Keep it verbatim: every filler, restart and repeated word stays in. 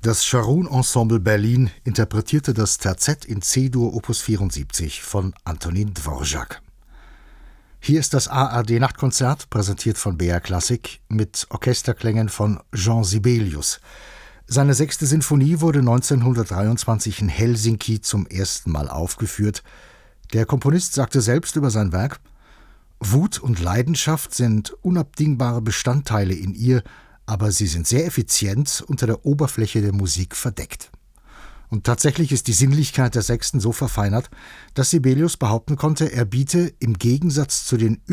Das Scharoun-Ensemble Berlin interpretierte das Terzett in C-Dur Opus vierundsiebzig von Antonin Dvorak. Hier ist das A R D-Nachtkonzert, präsentiert von B R Klassik, mit Orchesterklängen von Jean Sibelius. Seine sechste Sinfonie wurde neunzehnhundertdreiundzwanzig in Helsinki zum ersten Mal aufgeführt. Der Komponist sagte selbst über sein Werk: Wut und Leidenschaft sind unabdingbare Bestandteile in ihr, aber sie sind sehr effizient unter der Oberfläche der Musik verdeckt. Und tatsächlich ist die Sinnlichkeit der Sechsten so verfeinert, dass Sibelius behaupten konnte, er biete im Gegensatz zu den